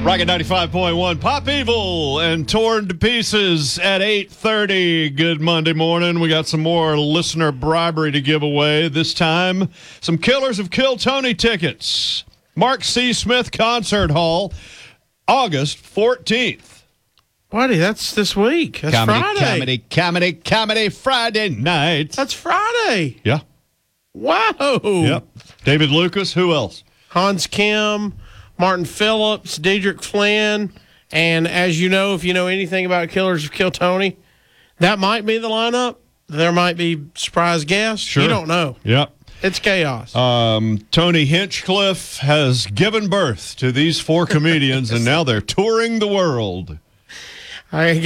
Rocket 95.1, Pop Evil and Torn to Pieces at 8:30. Good Monday morning. We got some more listener bribery to give away. This time, some Killers of Kill Tony tickets. Mark C. Smith Concert Hall, August 14th. Buddy, that's this week. That's Friday. Comedy Friday night. That's Friday. Yeah. Wow. Yep. David Lucas. Who else? Hans Kim, Martin Phillips, Diedrich Flynn, and as you know, if you know anything about Killers of Kill Tony, that might be the lineup. There might be surprise guests. Sure. You don't know. Yep. It's chaos. Tony Hinchcliffe has given birth to these four comedians, and now they're touring the world. I